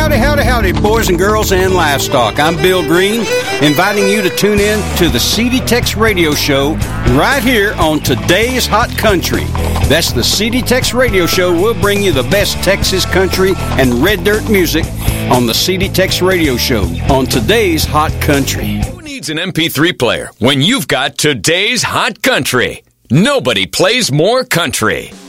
Howdy, boys and girls and livestock. I'm Bill Green, inviting you to tune in to the CD Tex Radio Show right here on Today's Hot Country. That's the CD Tex Radio Show. We'll bring you the best Texas country and red dirt music on the CD Tex Radio Show on Today's Hot Country. Who needs an MP3 player when you've got Today's Hot Country? Nobody plays more country.